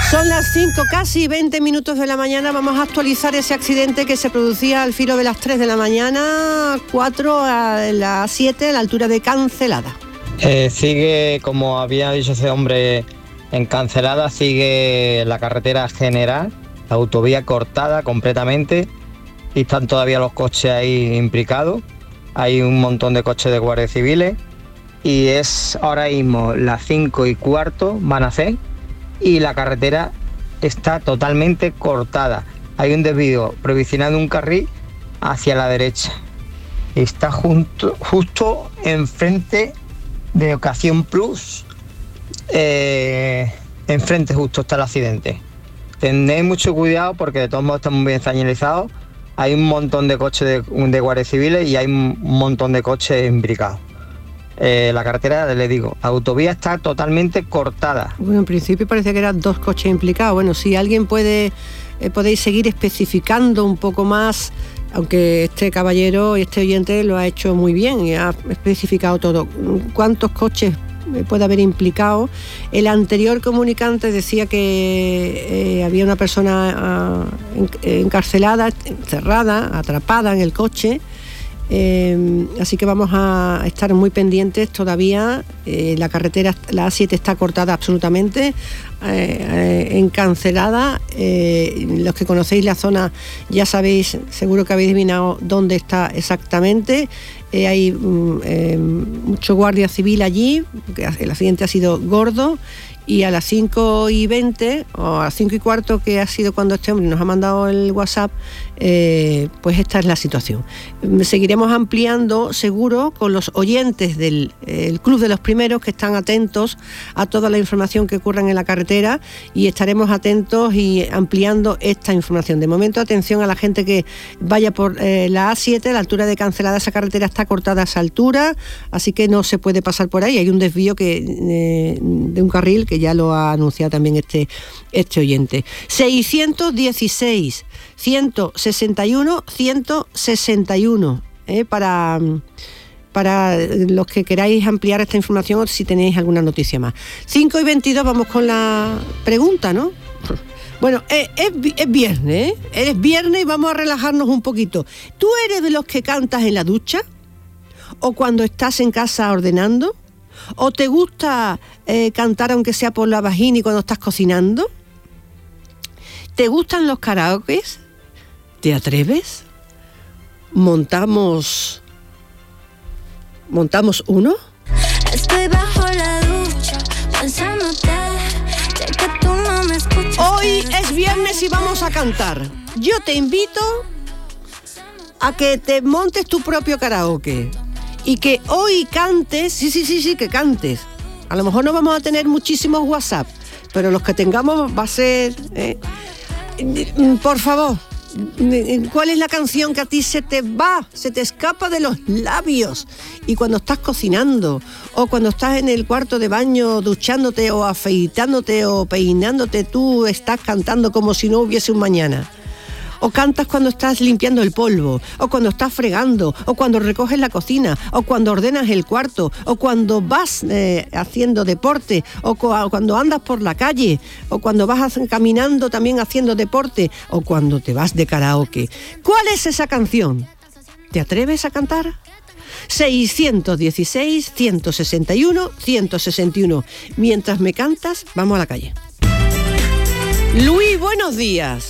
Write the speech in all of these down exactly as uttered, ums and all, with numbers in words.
Son las cinco, casi veinte minutos de la mañana. Vamos a actualizar ese accidente que se producía al filo de las tres de la mañana, cuatro a las siete, a la altura de Cancelada. Eh, sigue, como había dicho ese hombre, en Cancelada, sigue la carretera general, la autovía cortada completamente y están todavía los coches ahí implicados. Hay un montón de coches de guardias civiles y es ahora mismo las cinco y cuarto, van a ser, y la carretera está totalmente cortada. Hay un desvío provisional de un carril hacia la derecha. Está junto, justo enfrente de Ocasión Plus, eh, enfrente justo está el accidente. Tened mucho cuidado porque de todos modos estamos bien señalizados. Hay un montón de coches de, de guardias civiles y hay un montón de coches imbricados. Eh, la carretera, les digo, la autovía está totalmente cortada. Bueno, en principio parecía que eran dos coches implicados. Bueno, si alguien puede, eh, podéis seguir especificando un poco más, aunque este caballero y este oyente lo ha hecho muy bien y ha especificado todo. ¿Cuántos coches puede haber implicado? El anterior comunicante decía que eh, había una persona uh, encarcelada, encerrada, atrapada en el coche. Eh, así que vamos a estar muy pendientes todavía. Eh, la carretera, la A siete está cortada absolutamente, eh, eh, encancelada. Eh, los que conocéis la zona ya sabéis, seguro que habéis adivinado dónde está exactamente. Eh, hay mm, eh, mucho guardia civil allí, porque el accidente ha sido gordo. Y a las cinco y veinte o a las cinco y cuarto, que ha sido cuando este hombre nos ha mandado el WhatsApp, eh, pues esta es la situación. Seguiremos ampliando seguro con los oyentes del el Club de los Primeros, que están atentos a toda la información que ocurra en la carretera, y estaremos atentos y ampliando esta información. De momento, atención a la gente que vaya por eh, la A siete, a la altura de Cancelada. Esa carretera está cortada a esa altura, así que no se puede pasar por ahí. Hay un desvío que eh, de un carril que ya lo ha anunciado también este, este oyente. seiscientos dieciséis, ciento sesenta y uno, ciento sesenta y uno, ¿eh? para, para los que queráis ampliar esta información o si tenéis alguna noticia más. cinco y veintidós, vamos con la pregunta, ¿no? Bueno, es, es, es viernes, ¿eh? Es viernes y vamos a relajarnos un poquito. ¿Tú eres de los que cantas en la ducha? ¿O cuando estás en casa ordenando? ¿O te gusta eh, cantar aunque sea por la vagina y cuando estás cocinando? ¿Te gustan los karaokes? ¿Te atreves? ¿Montamos... ¿Montamos uno? Estoy bajo la ducha, pensándote, ya que tú no me escuchas. Hoy es viernes y vamos a cantar. Yo te invito a que te montes tu propio karaoke. Y que hoy cantes, sí, sí, sí, sí, que cantes. A lo mejor no vamos a tener muchísimos WhatsApp, pero los que tengamos va a ser... Eh, por favor, ¿cuál es la canción que a ti se te va, se te escapa de los labios? Y cuando estás cocinando, o cuando estás en el cuarto de baño duchándote, o afeitándote, o peinándote, tú estás cantando como si no hubiese un mañana. O cantas cuando estás limpiando el polvo, o cuando estás fregando, o cuando recoges la cocina, o cuando ordenas el cuarto, o cuando vas eh, haciendo deporte, o cu- cuando andas por la calle, o cuando vas caminando también haciendo deporte, o cuando te vas de karaoke. ¿Cuál es esa canción? ¿Te atreves a cantar? seiscientos dieciséis, ciento sesenta y uno, ciento sesenta y uno. Mientras me cantas, vamos a la calle. Luis, buenos días.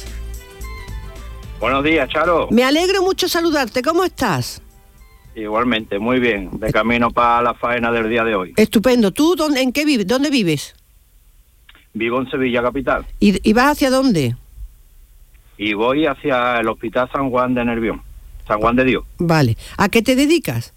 Buenos días, Charo. Me alegro mucho saludarte. ¿Cómo estás? Igualmente, muy bien. De camino para la faena del día de hoy. Estupendo. ¿Tú dónde, en qué vives? ¿Dónde vives? Vivo en Sevilla capital. ¿Y, y vas hacia dónde? Y voy hacia el Hospital San Juan de Nervión. San Juan de Dios. Vale. ¿A qué te dedicas?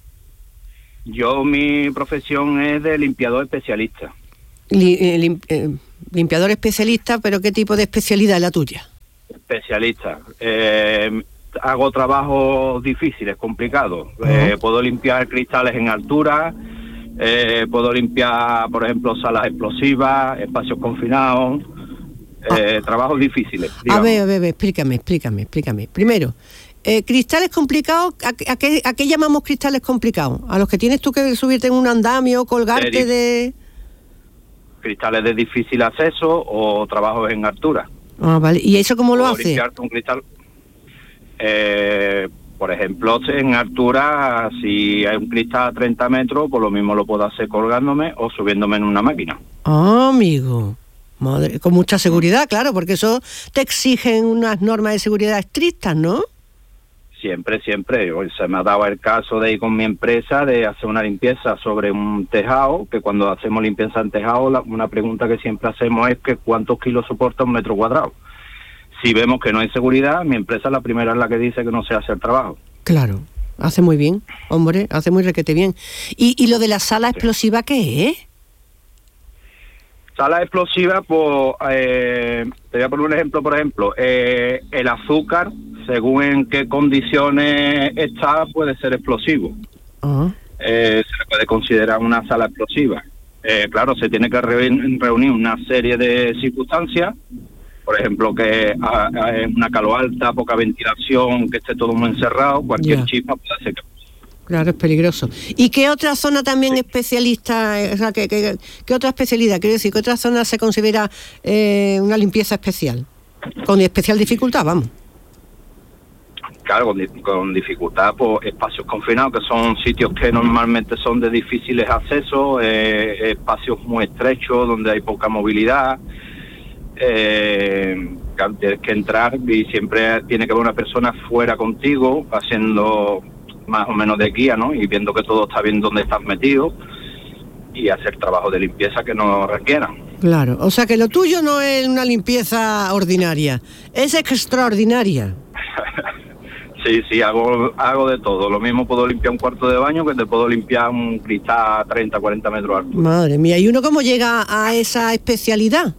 Yo, mi profesión es de limpiador especialista. Li, eh, lim, eh, limpiador especialista, pero ¿qué tipo de especialidad es la tuya? Especialista. Eh, hago trabajos difíciles, complicados. Uh-huh. Eh, puedo limpiar cristales en altura, eh, puedo limpiar, por ejemplo, salas explosivas, espacios confinados, eh, ah. trabajos difíciles. Digamos. A ver, a ver, a ver, explícame, explícame, explícame. Primero, eh, cristales complicados, ¿a, a, qué, ¿a qué llamamos cristales complicados? ¿A los que tienes tú que subirte en un andamio, colgarte de...? cristales de difícil acceso o trabajos en altura. Ah, vale. ¿Y eso cómo lo o hace? limpiarte un cristal. Eh, por ejemplo, en altura, si hay un cristal a treinta metros, pues lo mismo lo puedo hacer colgándome o subiéndome en una máquina. Ah, amigo. Madre, con mucha seguridad, claro, porque eso te exigen unas normas de seguridad estrictas, ¿no? Siempre, siempre. Hoy se me ha dado el caso de ir con mi empresa de hacer una limpieza sobre un tejado, que cuando hacemos limpieza en tejado, la, una pregunta que siempre hacemos es que cuántos kilos soporta un metro cuadrado. Si vemos que no hay seguridad, mi empresa es la primera en la que dice que no se hace el trabajo. Claro, hace muy bien, hombre, hace muy requete bien. ¿Y, y lo de la sala sí. explosiva qué es? Sala explosiva, pues, eh, te voy a poner un ejemplo, por ejemplo, eh, el azúcar, según en qué condiciones está, puede ser explosivo. Uh-huh. Eh, se le puede considerar una sala explosiva. Eh, claro, se tiene que re- reunir una serie de circunstancias, por ejemplo, que es una calor alta, poca ventilación, que esté todo muy encerrado, cualquier yeah. chispa puede hacer que... Claro, es peligroso. ¿Y qué otra zona también sí. especialista, o sea, qué, qué, qué otra especialidad, quiero decir, qué otra zona se considera eh, una limpieza especial? Con especial dificultad, vamos. Claro, con, con dificultad, pues espacios confinados, que son sitios que normalmente son de difíciles accesos, eh, espacios muy estrechos, donde hay poca movilidad, eh, tienes que entrar y siempre tiene que haber una persona fuera contigo, haciendo más o menos de guía, ¿no? Y viendo que todo está bien donde estás metido y hacer trabajo de limpieza que no requieran. Claro, o sea que lo tuyo no es una limpieza ordinaria, es extraordinaria. Sí, sí, hago hago de todo. Lo mismo puedo limpiar un cuarto de baño que te puedo limpiar un cristal a treinta, cuarenta metros alto. Madre mía, ¿y uno cómo llega a esa especialidad?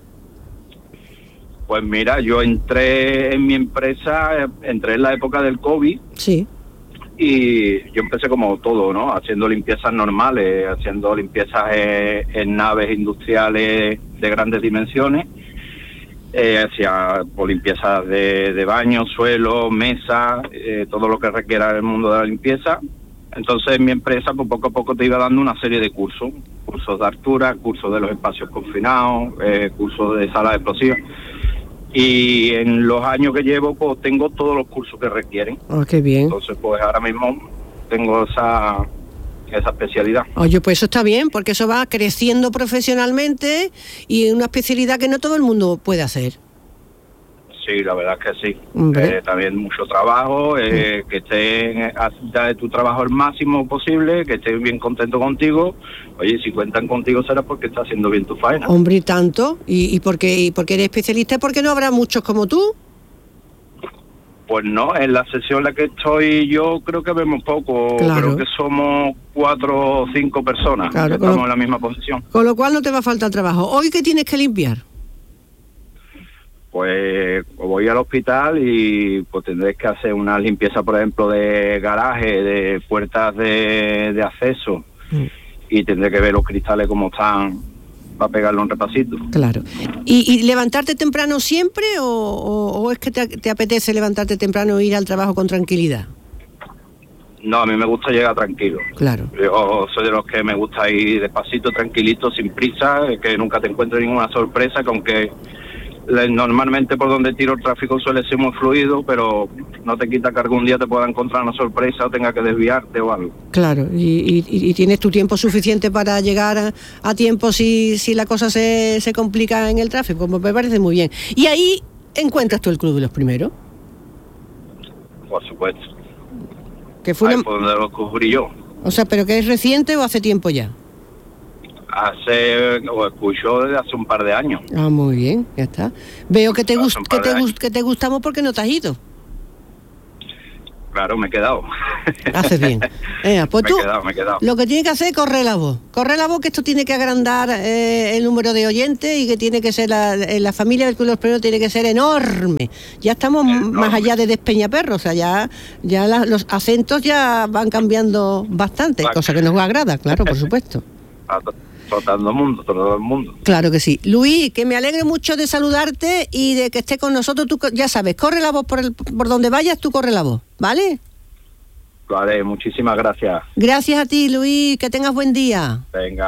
Pues mira, yo entré en mi empresa, entré en la época del COVID. Sí. Y yo empecé como todo, ¿no? Haciendo limpiezas normales, haciendo limpiezas en, en naves industriales de grandes dimensiones. Eh, hacía pues, limpiezas de, de baño, suelo, mesa, eh, todo lo que requiera el mundo de la limpieza. Entonces en mi empresa pues, poco a poco te iba dando una serie de cursos, cursos de altura, cursos de los espacios confinados, eh, cursos de salas explosivas. Y en los años que llevo pues tengo todos los cursos que requieren. Oh, qué bien. Entonces pues ahora mismo tengo esa... esa especialidad. Oye, pues eso está bien, porque eso va creciendo profesionalmente y es una especialidad que no todo el mundo puede hacer. Sí, la verdad es que sí. Eh, también mucho trabajo, eh, sí. que estés de tu trabajo el máximo posible, que estés bien contento contigo. Oye, si cuentan contigo será porque estás haciendo bien tu faena. Hombre, y tanto. ¿Y, y, porque, y porque eres especialista? ¿Por qué no habrá muchos como tú? Pues no, en la sesión en la que estoy yo creo que vemos poco, claro. Creo que somos cuatro o cinco personas, claro, que estamos lo, en la misma posición. Con lo cual no te va a faltar trabajo. ¿Hoy qué tienes que limpiar? Pues voy al hospital y pues tendré que hacer una limpieza, por ejemplo, de garaje, de puertas de, de acceso, mm. y tendré que ver los cristales cómo están, para pegarle un repasito. Claro. ¿Y, y levantarte temprano siempre o, o, o es que te, te apetece levantarte temprano e ir al trabajo con tranquilidad? No, a mí me gusta llegar tranquilo. Claro. Yo soy de los que me gusta ir despacito, tranquilito, sin prisa, que nunca te encuentres ninguna sorpresa, que aunque normalmente por donde tiro el tráfico suele ser muy fluido, pero no te quita que algún día te pueda encontrar una sorpresa o tenga que desviarte o algo. Claro, y, y, y tienes tu tiempo suficiente para llegar a, a tiempo si, si la cosa se, se complica en el tráfico, pues me parece muy bien. ¿Y ahí encuentras tú el Club de los Primeros? Por supuesto. Que fue ahí una... por donde lo descubrí yo. O sea, ¿pero que es reciente o hace tiempo ya? Hace, o escucho desde hace un par de años. Ah, muy bien, ya está. Veo que te, gust, que, te gust, que te gustamos porque no te has ido. Claro, me he quedado. Haces bien. Eh, pues me tú, he quedado, me he quedado. Lo que tienes que hacer es correr la voz. Correr la voz, que esto tiene que agrandar eh, el número de oyentes y que tiene que ser, la, la familia del Club de los Primeros tiene que ser enorme. Ya estamos enorme. Más allá de Despeñaperro, o sea, ya, ya la, los acentos ya van cambiando bastante, Va. cosa que nos agrada, claro, por supuesto. Todo el mundo, todo el mundo. Claro que sí. Luis, que me alegre mucho de saludarte y de que estés con nosotros. Tú ya sabes, corre la voz por el, por donde vayas, tú corre la voz, ¿vale? Vale, muchísimas gracias. Gracias a ti, Luis, que tengas buen día. Venga,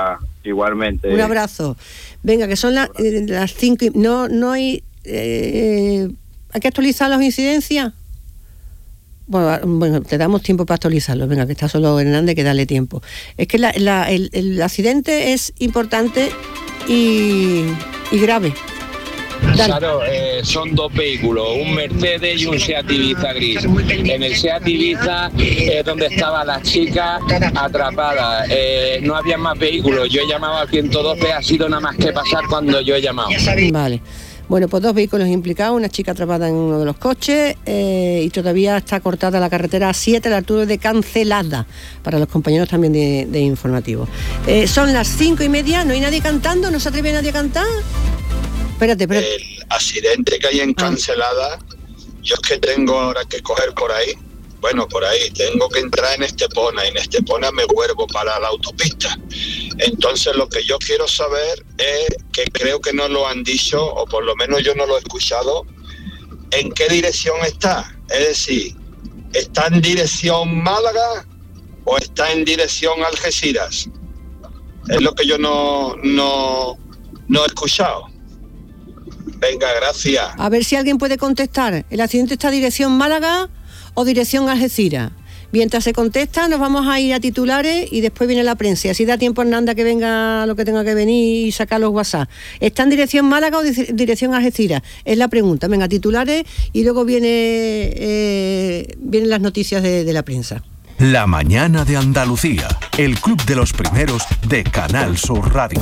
Igualmente. Un abrazo. Venga, que son la, eh, las cinco y... No, no hay... Eh, ¿Hay que actualizar las incidencias? Bueno, bueno, te damos tiempo para actualizarlo. Venga, que está solo Hernández, que dale tiempo. Es que la, la, el, el accidente es importante y, y grave. Dale. Claro, eh, son dos vehículos, un Mercedes y un Seat Ibiza gris. En el Seat Ibiza es eh, donde estaba la chica atrapada. Eh, no había más vehículos. Yo he llamado al ciento doce, ha sido nada más que pasar cuando yo he llamado. Vale. Bueno, pues dos vehículos implicados, una chica atrapada en uno de los coches eh, y todavía está cortada la carretera A siete a la altura de Cancelada, para los compañeros también de, de informativo. Eh, son las cinco y media, ¿no hay nadie cantando? ¿No se atreve nadie a cantar? Espérate, espérate. El accidente que hay en Cancelada, yo es que tengo ahora que coger por ahí, bueno, por ahí, tengo que entrar en Estepona, y en Estepona me vuelvo para la autopista. Entonces lo que yo quiero saber es, que creo que no lo han dicho, o por lo menos yo no lo he escuchado, ¿en qué dirección está? Es decir, ¿está en dirección Málaga o está en dirección Algeciras? Es lo que yo no, no, no he escuchado. Venga, gracias. A ver si alguien puede contestar. ¿El accidente está en dirección Málaga o dirección Algeciras? Mientras se contesta, nos vamos a ir a titulares y después viene la prensa. Así da tiempo a Hernanda que venga lo que tenga que venir y sacar los WhatsApp. ¿Está en dirección Málaga o di- dirección Algeciras? Es la pregunta. Venga, titulares y luego viene eh, vienen las noticias de, de la prensa. La mañana de Andalucía, el club de los primeros de Canal Sur Radio.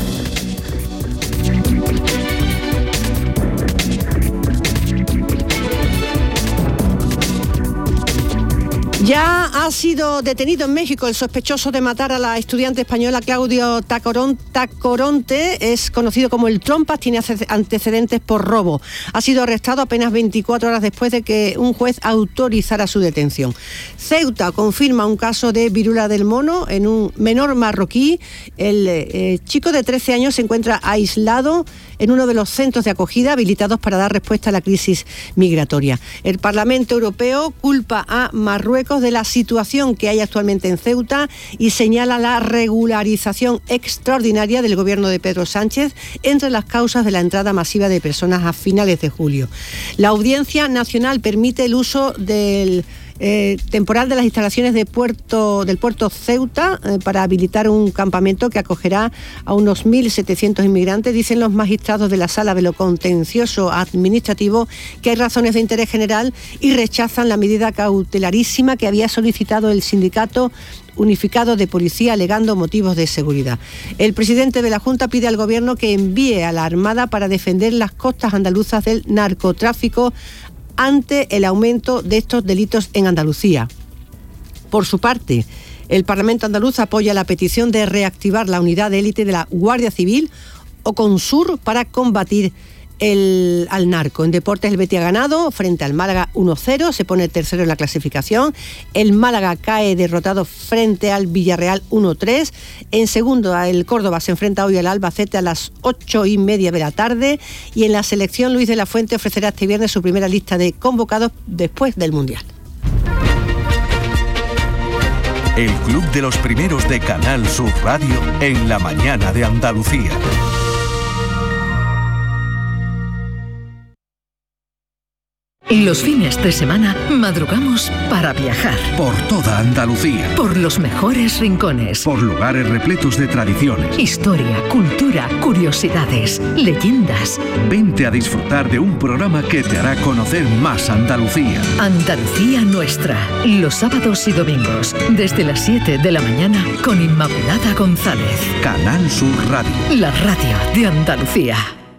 Ya ha sido detenido en México el sospechoso de matar a la estudiante española Claudio Tacoron, Tacoronte, es conocido como el Trompas, tiene antecedentes por robo. Ha sido arrestado apenas veinticuatro horas después de que un juez autorizara su detención. Ceuta confirma un caso de viruela del mono en un menor marroquí. El eh, chico de trece años se encuentra aislado en uno de los centros de acogida habilitados para dar respuesta a la crisis migratoria. El Parlamento Europeo culpa a Marruecos de la situación que hay actualmente en Ceuta y señala la regularización extraordinaria del gobierno de Pedro Sánchez entre las causas de la entrada masiva de personas a finales de julio. La Audiencia Nacional permite el uso del Eh, temporal de las instalaciones de puerto, del puerto Ceuta eh, para habilitar un campamento que acogerá a unos mil setecientos inmigrantes. Dicen los magistrados de la Sala de lo Contencioso Administrativo que hay razones de interés general y rechazan la medida cautelarísima que había solicitado el sindicato unificado de policía alegando motivos de seguridad. El presidente de la Junta pide al gobierno que envíe a la Armada para defender las costas andaluzas del narcotráfico ante el aumento de estos delitos en Andalucía. Por su parte, el Parlamento andaluz apoya la petición de reactivar la unidad de élite de la Guardia Civil o Consur para combatir el, al narco. En deportes, el Betis ha ganado frente al Málaga uno cero, se pone tercero en la clasificación. El Málaga cae derrotado frente al Villarreal uno tres. En segundo, el Córdoba se enfrenta hoy al Albacete a las ocho y media de la tarde. Y en la selección, Luis de la Fuente ofrecerá este viernes su primera lista de convocados después del Mundial. El club de los primeros de Canal Sur Radio en la mañana de Andalucía. Los fines de semana madrugamos para viajar. Por toda Andalucía. Por los mejores rincones. Por lugares repletos de tradiciones. Historia, cultura, curiosidades, leyendas. Vente a disfrutar de un programa que te hará conocer más Andalucía. Andalucía Nuestra. Los sábados y domingos, desde las siete de la mañana, con Inmaculada González. Canal Sur Radio. La radio de Andalucía.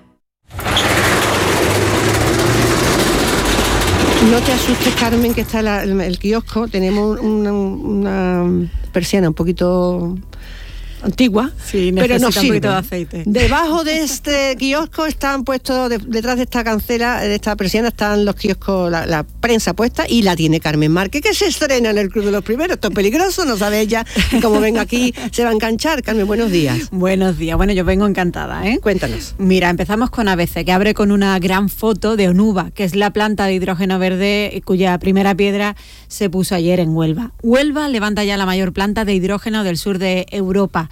No te asustes, Carmen, que está la, el, el kiosco. Tenemos una, una persiana un poquito antigua, sí, pero no un sirve. poquito de aceite. Debajo de este kiosco están puestos, de, detrás de esta cancela, de esta persiana, están los kioscos, la, la prensa puesta, y la tiene Carmen Márquez, que se estrena en el Club de los Primeros. Esto es peligroso, no sabe ella, y como venga aquí se va a enganchar. Carmen, buenos días. Buenos días, bueno, yo vengo encantada, ¿eh? Cuéntanos. Mira, empezamos con A B C, que abre con una gran foto de Onuba, que es la planta de hidrógeno verde cuya primera piedra se puso ayer en Huelva. Huelva levanta ya la mayor planta de hidrógeno del sur de Europa.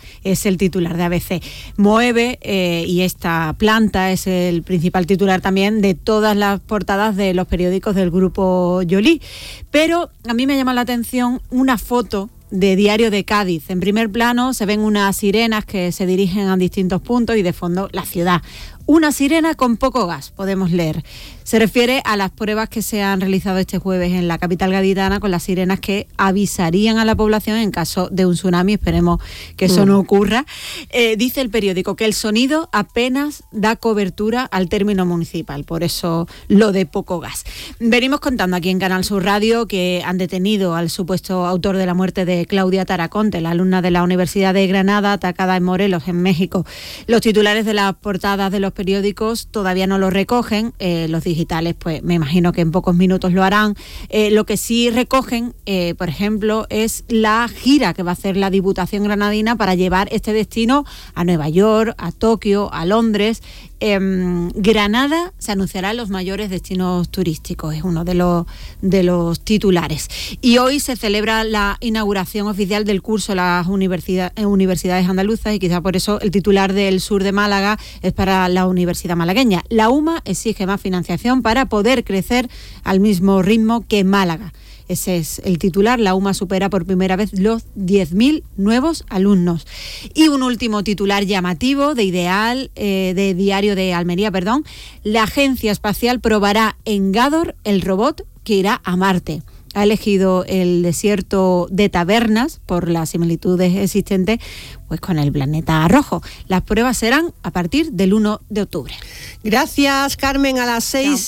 es el titular de A B C. Mueve, eh, y esta planta es el principal titular también de todas las portadas de los periódicos del grupo Joly. Pero a mí me llama la atención una foto de Diario de Cádiz. En primer plano se ven unas sirenas que se dirigen a distintos puntos y de fondo la ciudad. Una sirena con poco gas, podemos leer. Se refiere a las pruebas que se han realizado este jueves en la capital gaditana con las sirenas que avisarían a la población en caso de un tsunami. Esperemos que eso mm. no ocurra. Eh, dice el periódico que el sonido apenas da cobertura al término municipal, por eso lo de poco gas. Venimos contando aquí en Canal Sur Radio que han detenido al supuesto autor de la muerte de Claudia Taraconte, la alumna de la Universidad de Granada, atacada en Morelos, en México. Los titulares de las portadas de los periódicos todavía no lo recogen, eh, los digitales pues me imagino que en pocos minutos lo harán. Eh, lo que sí recogen, eh, por ejemplo, es la gira que va a hacer la Diputación granadina para llevar este destino a Nueva York, a Tokio, a Londres. Eh, Granada se anunciará en los mayores destinos turísticos, es uno de los, de los titulares. Y hoy se celebra la inauguración oficial del curso en las universidad, en universidades andaluzas, y quizá por eso el titular del sur de Málaga es para la Universidad Malagueña. La UMA exige más financiación para poder crecer al mismo ritmo que Málaga. Ese es el titular. La UMA supera por primera vez los diez mil nuevos alumnos. Y un último titular llamativo de Ideal, eh, de Diario de Almería, perdón. La Agencia Espacial probará en Gádor el robot que irá a Marte. Ha elegido el desierto de Tabernas por las similitudes existentes pues con el planeta rojo. Las pruebas serán a partir del uno de octubre. Gracias, Carmen. A las seis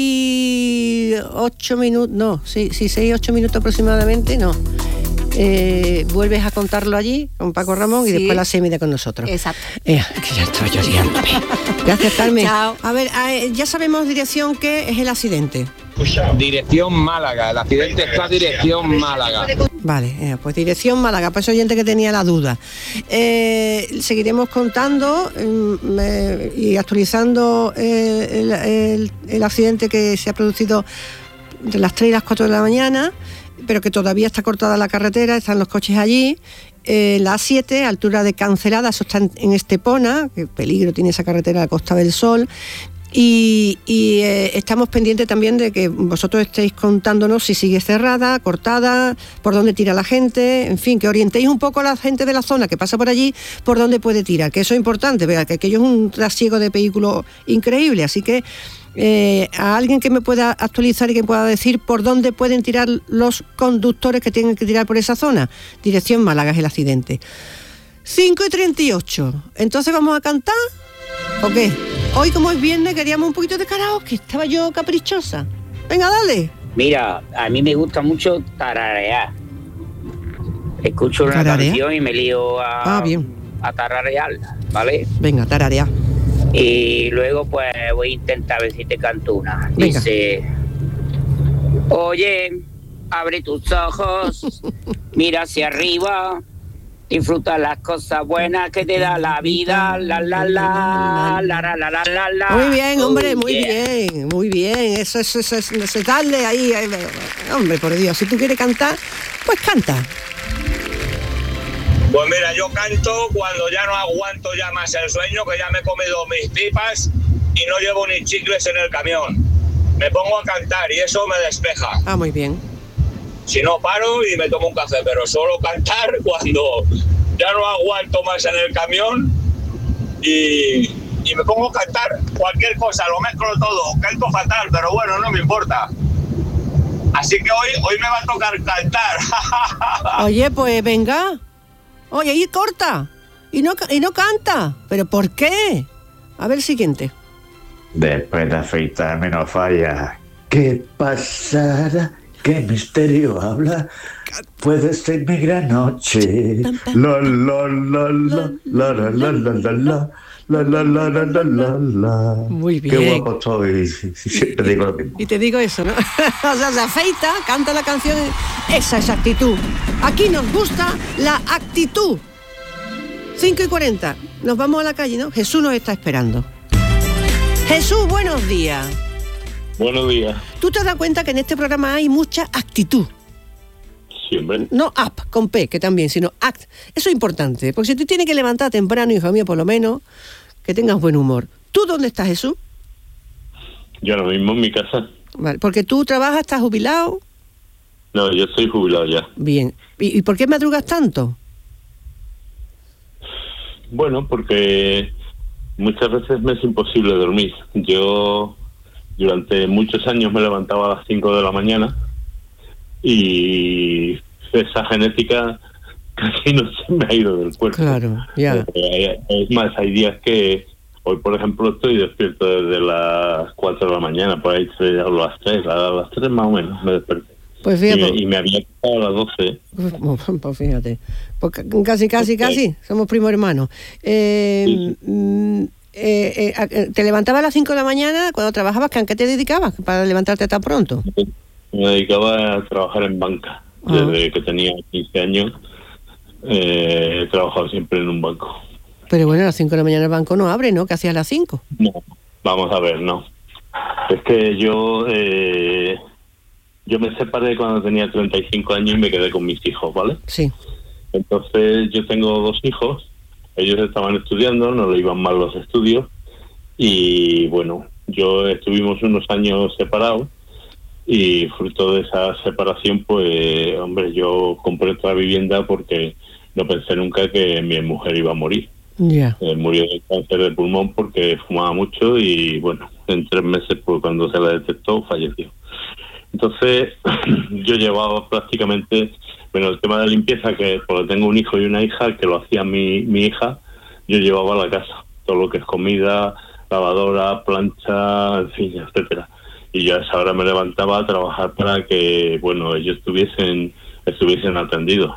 y ocho minutos, no, sí, sí, seis y ocho minutos aproximadamente, no. Eh, vuelves a contarlo allí con Paco Ramón, sí. Y después a las seis y media con nosotros. Exacto. Eh, que ya estoy lloriándome. Gracias, Carmen. Chao. A ver, ya sabemos dirección que es el accidente. Dirección Málaga, el accidente está dirección Málaga. Vale, eh, pues dirección Málaga, pues oyente que tenía la duda. Eh, seguiremos contando eh, y actualizando eh, el, el, el accidente que se ha producido entre las tres y las cuatro de la mañana, pero que todavía está cortada la carretera, están los coches allí. Eh, la A siete, altura de Cancelada, eso está en, en Estepona, que peligro tiene esa carretera a la Costa del Sol. Y, y eh, estamos pendientes también de que vosotros estéis contándonos si sigue cerrada, cortada, por dónde tira la gente, en fin, que orientéis un poco a la gente de la zona que pasa por allí, por dónde puede tirar, que eso es importante, ¿verdad? Que aquello es un trasiego de vehículos increíble, así que eh, a alguien que me pueda actualizar y que pueda decir por dónde pueden tirar los conductores que tienen que tirar por esa zona. Dirección Málaga es el accidente. cinco y treinta y ocho, entonces vamos a cantar, ¿o qué? Hoy, como es viernes, queríamos un poquito de karaoke. Estaba yo caprichosa. Venga, dale. Mira, a mí me gusta mucho tararear. Escucho una ¿Tararea? canción y me lío a, ah, bien. a tararearla, ¿vale? Venga, tararear. Y luego, pues, voy a intentar ver si te canto una. Venga. Dice... Oye, abre tus ojos, mira hacia arriba... Disfruta las cosas buenas que te da la vida, la la la, la la la la la la. Muy bien, hombre, muy oh, yeah. bien, muy bien. Eso, eso, eso, eso, eso, darle ahí, ahí. Hombre, por Dios, si tú quieres cantar, pues canta. Pues mira, yo canto cuando ya no aguanto ya más el sueño, que ya me he comido mis pipas y no llevo ni chicles en el camión. Me pongo a cantar y eso me despeja. Ah, muy bien. Si no, paro y me tomo un café, pero solo cantar cuando ya no aguanto más en el camión y, y me pongo a cantar cualquier cosa, lo mezclo todo, canto fatal, pero bueno, no me importa. Así que hoy, hoy me va a tocar cantar. Oye, pues venga. Oye, ahí corta. Y no, y no canta. ¿Pero por qué? A ver el siguiente. Después de afeitarme no falla. ¿Qué pasará? ¿Qué misterio habla? Puede ser mi gran noche. La la la la la la la la la la la la la la la la. Muy bien. Qué guapo estoy. Siempre digo lo mismo. Y te digo eso, ¿no? O sea, se afeita, canta la canción. Esa es actitud. Aquí nos gusta la actitud. cinco y cuarenta. Nos vamos a la calle, ¿no? Jesús nos está esperando. Jesús, buenos días. Buenos días. ¿Tú te das cuenta que en este programa hay mucha actitud? sí, hombre. No up, con P, que también, sino act. Eso es importante, porque si tú tienes que levantar temprano, hijo mío, por lo menos, que tengas buen humor. ¿Tú dónde estás, Jesús? Yo ahora mismo en mi casa. Vale, porque tú trabajas, estás jubilado. No, yo estoy jubilado ya. Bien. ¿Y, y por qué madrugas tanto? Bueno, porque muchas veces me es imposible dormir. Yo durante muchos años me levantaba a las cinco de la mañana y esa genética casi no se me ha ido del cuerpo. Claro, ya. Es más, hay días que hoy, por ejemplo, estoy despierto desde las cuatro de la mañana, por ahí estoy a las tres, a las tres más o menos me desperté. Pues fíjate. Y me, y me había quedado a las doce. Pues fíjate. Pues casi, casi, casi. Somos primos hermanos. Eh, sí. mm, eh, eh, ¿Te levantabas a las cinco de la mañana cuando trabajabas? ¿A qué te dedicabas para levantarte tan pronto? Me dedicaba a trabajar en banca. Ah. Desde que tenía quince años eh, he trabajado siempre en un banco. Pero bueno, a las cinco de la mañana el banco no abre, ¿no? ¿Qué hacías a las cinco? No, vamos a ver, no. Es que yo... Eh, Yo me separé cuando tenía treinta y cinco años y me quedé con mis hijos, ¿vale? Sí. Entonces yo tengo dos hijos, ellos estaban estudiando, no le iban mal los estudios y bueno, yo estuvimos unos años separados y fruto de esa separación, pues, hombre, yo compré otra vivienda porque no pensé nunca que mi mujer iba a morir. Ya. Eh, murió de cáncer de pulmón porque fumaba mucho y bueno, en tres meses, pues cuando se la detectó, falleció. Entonces, yo llevaba prácticamente, bueno, el tema de limpieza, que porque tengo un hijo y una hija, que lo hacía mi, mi hija, yo llevaba a la casa, todo lo que es comida, lavadora, plancha, en fin, etcétera. Y yo a esa hora me levantaba a trabajar para que, bueno, ellos estuviesen, estuviesen atendidos.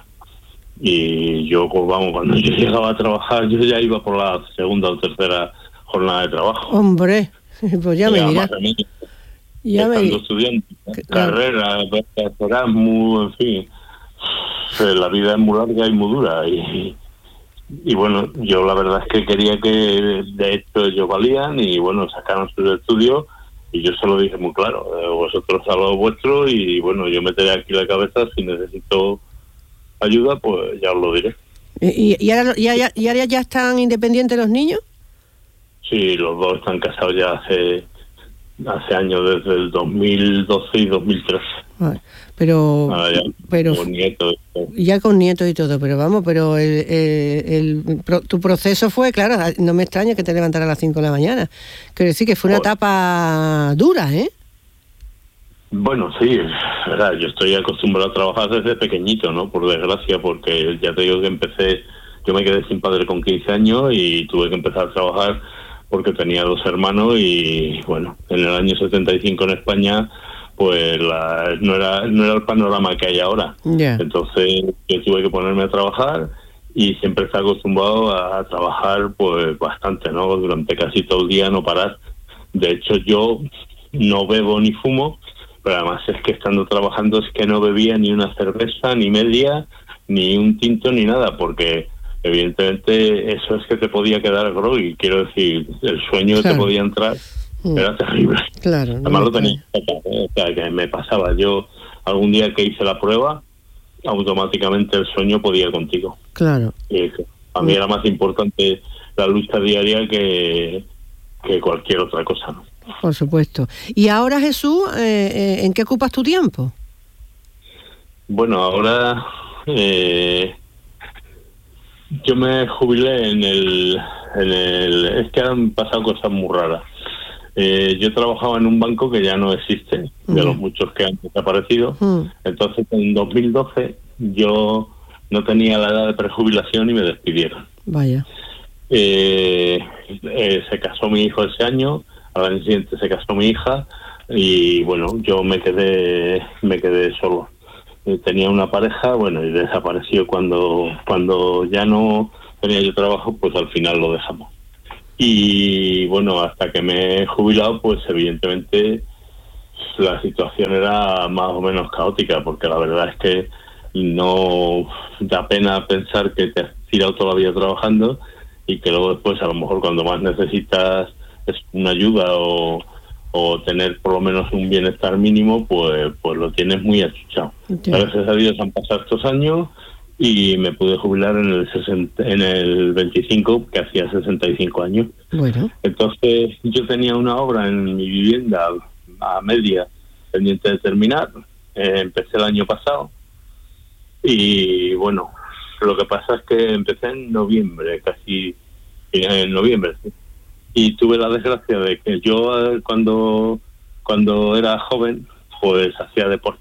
Y yo, pues vamos, cuando yo llegaba a trabajar, yo ya iba por la segunda o tercera jornada de trabajo. Hombre, pues ya me dirás. Ya estando me... estudiando, carrera, Erasmus, en fin, la vida es muy larga y muy dura y, y bueno, yo la verdad es que quería que de hecho ellos valían y bueno, sacaron sus estudios y yo se lo dije muy claro, vosotros a lo vuestro y bueno, yo meteré aquí la cabeza, si necesito ayuda pues ya os lo diré. ¿Y, y, ahora, y, ahora, y ahora ya están independientes los niños? Sí, los dos están casados ya hace... hace años, desde el dos mil doce y dos mil trece. Vale, pero ah, ya, pero con nietos ya con nietos y todo, pero vamos, pero el, el, el pro, tu proceso fue, claro, no me extraña que te levantaras a las cinco de la mañana. Quiero decir que fue una Joder. etapa dura, ¿eh? Bueno, sí, verdad, yo estoy acostumbrado a trabajar desde pequeñito, ¿no? Por desgracia, porque ya te digo que empecé, yo me quedé sin padre con quince años y tuve que empezar a trabajar porque tenía dos hermanos y bueno, en el año setenta y cinco en España pues la, no era no era el panorama que hay ahora. Yeah. Entonces yo tuve que ponerme a trabajar y siempre estaba acostumbrado a, a trabajar pues bastante, ¿no? Durante casi todo el día, no parar. De hecho yo no bebo ni fumo, pero además es que estando trabajando es que no bebía ni una cerveza, ni media, ni un tinto, ni nada, porque evidentemente eso es que te podía quedar groggy, quiero decir, el sueño claro. que te podía entrar mm. era terrible. Claro. Además no lo tenía, o sea, que me pasaba. Yo algún día que hice la prueba, automáticamente el sueño podía contigo. Claro. Y a mí mm. era más importante la lucha diaria que, que cualquier otra cosa, ¿no? Por supuesto. Y ahora, Jesús, eh, eh, ¿en qué ocupas tu tiempo? Bueno, ahora... Eh, yo me jubilé en el, en el... Es que han pasado cosas muy raras. Eh, yo trabajaba en un banco que ya no existe, de mm. los muchos que han desaparecido. Mm. Entonces, en dos mil doce, yo no tenía la edad de prejubilación y me despidieron. Vaya. Eh, eh, se casó mi hijo ese año, al año siguiente se casó mi hija y, bueno, yo me quedé, me quedé solo. Tenía una pareja, bueno, y desapareció cuando cuando ya no tenía yo trabajo, pues al final lo dejamos. Y bueno, hasta que me he jubilado, pues evidentemente la situación era más o menos caótica, porque la verdad es que no da pena pensar que te has tirado toda la vida trabajando y que luego después a lo mejor cuando más necesitas es una ayuda o, o tener por lo menos un bienestar mínimo, pues pues lo tienes muy achuchado. Ya. Gracias a Dios han pasado estos años y me pude jubilar en el sesenta, en el veinticinco, que hacía sesenta y cinco años. Bueno. Entonces yo tenía una obra en mi vivienda a media pendiente de terminar. Eh, empecé el año pasado y bueno, lo que pasa es que empecé en noviembre, casi en noviembre, ¿sí? Y tuve la desgracia de que yo eh, cuando cuando era joven pues hacía deporte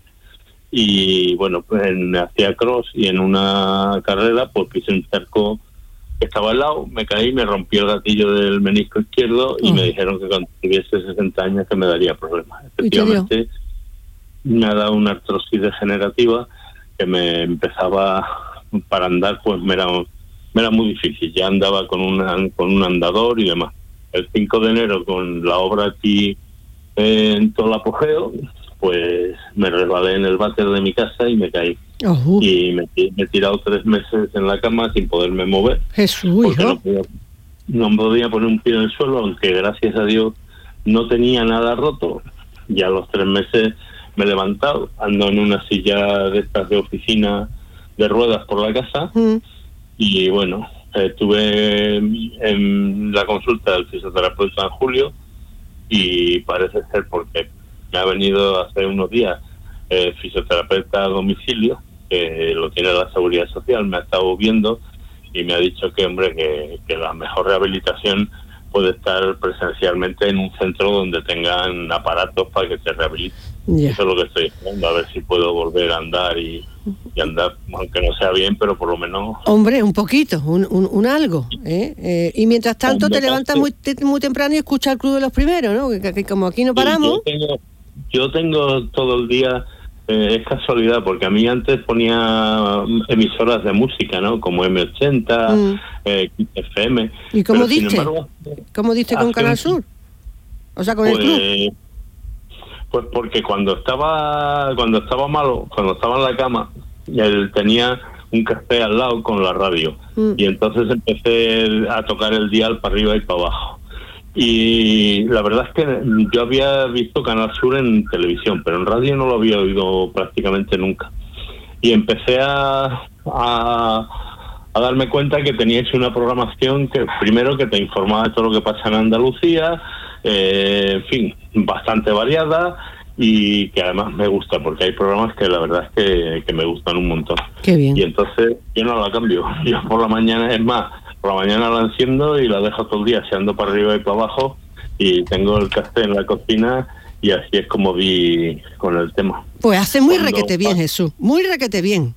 y bueno, pues en, hacía cross y en una carrera pues pise un charco que estaba al lado, me caí, me rompí el gatillo del menisco izquierdo y oh. me dijeron que cuando tuviese sesenta años que me daría problemas. Efectivamente me ha dado una artrosis degenerativa que me empezaba, para andar pues me era, me era muy difícil, ya andaba con, una, con un andador y demás. El cinco de enero, con la obra aquí eh, en todo el apogeo, pues me resbalé en el váter de mi casa y me caí. Uh-huh. Y me, me he tirado tres meses en la cama sin poderme mover. Jesús, porque hijo. no podía, no podía poner un pie en el suelo, aunque gracias a Dios no tenía nada roto. Ya a los tres meses me he levantado, ando en una silla de estas de oficina de ruedas por la casa. Mm. Y bueno, estuve en la consulta del fisioterapeuta en julio y parece ser, porque me ha venido hace unos días eh, fisioterapeuta a domicilio, que lo tiene la Seguridad Social, me ha estado viendo y me ha dicho que, hombre, que, que la mejor rehabilitación puede estar presencialmente en un centro donde tengan aparatos para que te rehabiliten. Yeah. Eso es lo que estoy esperando, a ver si puedo volver a andar y, y andar, aunque no sea bien, pero por lo menos... Hombre, un poquito, un, un, un algo. ¿eh? Eh, y mientras tanto te levantas muy, te, muy temprano y escuchas el Club de los Primeros, ¿no? Que, que como aquí no paramos... Yo tengo, yo tengo todo el día... Eh, es casualidad, porque a mí antes ponía emisoras de música, ¿no? Como eme ochenta, mm. eh, efe eme. ¿Y cómo pero, diste? Embargo, ¿Cómo diste con Canal Sur? O sea, con pues, el club. Pues porque cuando estaba cuando estaba malo, cuando estaba en la cama, él tenía un café al lado con la radio. Mm. Y entonces empecé a tocar el dial para arriba y para abajo. Y la verdad es que yo había visto Canal Sur en televisión, pero en radio no lo había oído prácticamente nunca. Y empecé a, a, a darme cuenta que teníais una programación que, primero, que te informaba de todo lo que pasa en Andalucía, eh, en fin, bastante variada, y que además me gusta, porque hay programas que la verdad es que, que me gustan un montón. Qué bien. Y entonces yo no la cambio. Yo por la mañana, es más, por la mañana la enciendo y la dejo todo el día, se ando para arriba y para abajo, y tengo el café en la cocina, y así es como vi con el tema. Pues hace muy cuando requete bien, Jesús, muy requete bien.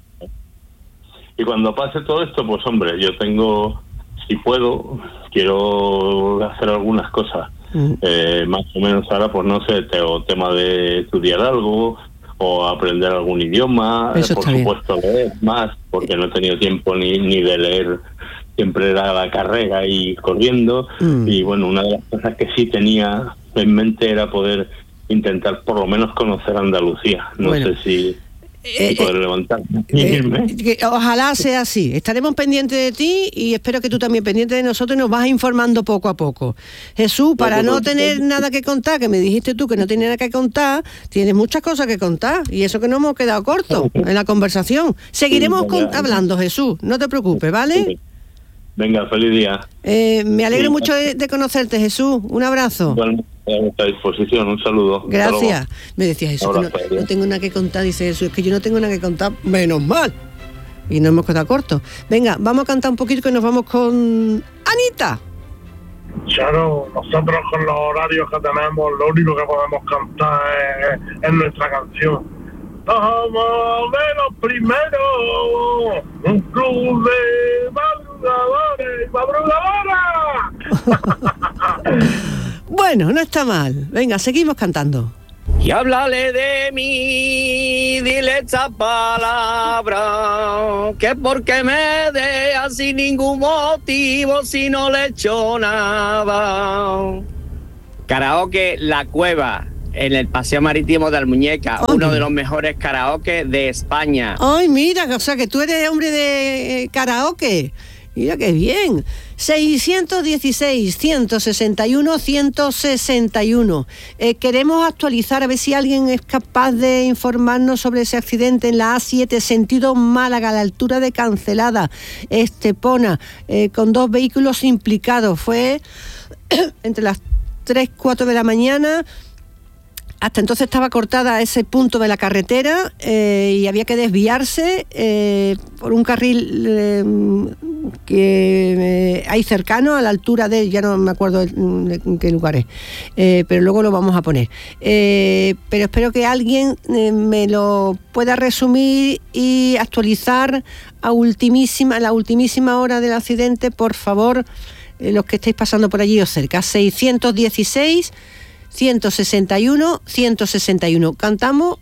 Y cuando pase todo esto, pues hombre, yo tengo, si puedo, quiero hacer algunas cosas. Mm. Eh, más o menos ahora, pues no sé, tengo tema de estudiar algo, o aprender algún idioma, Eso por está supuesto bien. Leer más, porque no he tenido tiempo ni, ni de leer. Siempre era la carrera y corriendo, mm. y bueno, una de las cosas que sí tenía en mente era poder intentar por lo menos conocer Andalucía. No bueno. sé si, eh, si poder eh, levantarme y eh, irme. Que ojalá sea así. Estaremos pendientes de ti y espero que tú también pendiente de nosotros y nos vas informando poco a poco. Jesús, para no tener nada que contar, que me dijiste tú que no tenía nada que contar, tienes muchas cosas que contar y eso que no hemos quedado cortos en la conversación. Seguiremos sí, con, hablando, Jesús, no te preocupes, ¿vale? Sí. Venga, feliz día. Eh, me alegro sí. mucho de, de conocerte, Jesús. Un abrazo. Bueno, a vuestra disposición, un saludo. Gracias. Me decía Jesús que no, no tengo nada que contar, dice Jesús, es que yo no tengo nada que contar, menos mal. Y nos hemos quedado cortos. Venga, vamos a cantar un poquito que nos vamos con Anita. Claro, nosotros con los horarios que tenemos, lo único que podemos cantar es, es nuestra canción. Somos de los primeros, un club de madrugadores y madrugadoras. Bueno, no está mal. Venga, seguimos cantando. Y háblale de mí, dile esta palabra, que porque me deja sin ningún motivo si no le echo nada. Karaoke La Cueva, en el Paseo Marítimo de Almuñeca, Oye. uno de los mejores karaoke de España. Ay, mira, o sea que tú eres hombre de eh, karaoke. Mira qué bien. seiscientos dieciséis, ciento sesenta y uno, ciento sesenta y uno. Eh, queremos actualizar, a ver si alguien es capaz de informarnos sobre ese accidente en la A siete, sentido Málaga, a la altura de Cancelada, Estepona, eh, con dos vehículos implicados. Fue entre las tres, cuatro de la mañana. Hasta entonces estaba cortada ese punto de la carretera eh, y había que desviarse eh, por un carril eh, que eh, hay cercano a la altura de, ya no me acuerdo de, de qué lugar es, eh, pero luego lo vamos a poner. Eh, pero espero que alguien eh, me lo pueda resumir y actualizar a ultimísima, la ultimísima hora del accidente, por favor, eh, los que estéis pasando por allí o cerca. seiscientos dieciséis, ciento sesenta y uno, ciento sesenta y uno. Cantamos.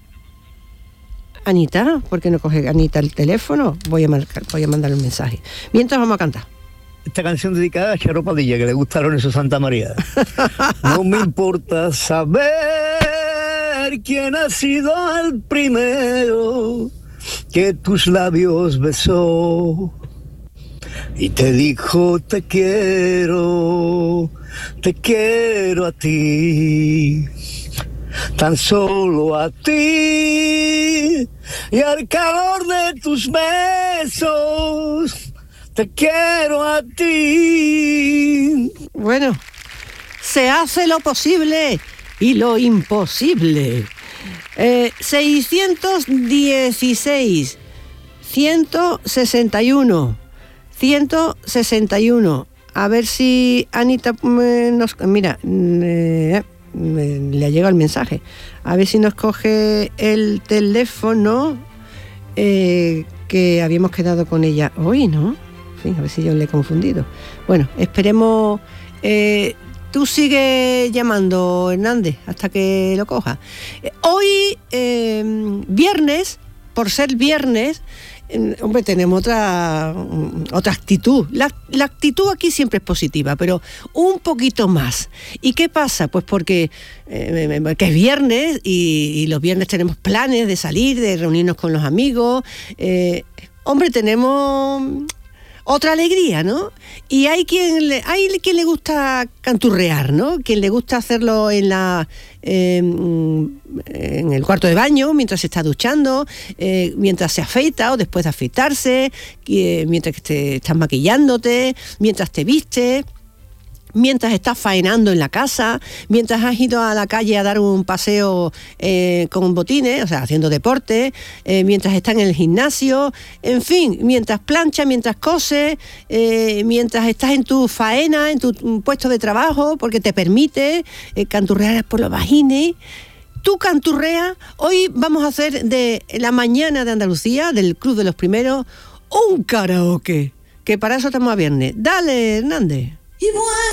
Anita, ¿por qué no coge Anita el teléfono? Voy a, marcar, voy a mandar un mensaje. Mientras vamos a cantar. Esta canción dedicada a Charo Padilla, que le gustaron esos Santa María. No me importa saber quién ha sido el primero que tus labios besó y te dijo te quiero, te quiero a ti, tan solo a ti, y al calor de tus besos, te quiero a ti. Bueno, se hace lo posible y lo imposible. Eh, seiscientos dieciséis, ciento sesenta y uno, ciento sesenta y uno. A ver si Anita eh, nos... Mira, eh, eh, le ha llegado el mensaje. A ver si nos coge el teléfono eh, que habíamos quedado con ella hoy, ¿no? En fin, a ver si yo le he confundido. Bueno, esperemos... Eh, tú sigue llamando, Hernández, hasta que lo coja. Eh, hoy, eh, viernes, por ser viernes... Hombre, tenemos otra otra actitud. La, la actitud aquí siempre es positiva, pero un poquito más. ¿Y qué pasa? Pues porque eh, que es viernes y, y los viernes tenemos planes de salir, de reunirnos con los amigos. Eh, hombre, tenemos otra alegría, ¿no? Y hay quien le, hay quien le gusta canturrear, ¿no? Quien le gusta hacerlo en la eh, en el cuarto de baño, mientras se está duchando, eh, mientras se afeita o después de afeitarse, eh, mientras que te estás maquillándote, mientras te vistes, mientras estás faenando en la casa, mientras has ido a la calle a dar un paseo eh, con botines, o sea, haciendo deporte, eh, mientras estás en el gimnasio, en fin, mientras planchas, mientras coses, eh, mientras estás en tu faena, en tu puesto de trabajo, porque te permite eh, canturrear por los vagines. Tú canturreas. Hoy vamos a hacer de la mañana de Andalucía, del Club de los Primeros, un karaoke, que para eso estamos a viernes. Dale, Hernández. Y bueno,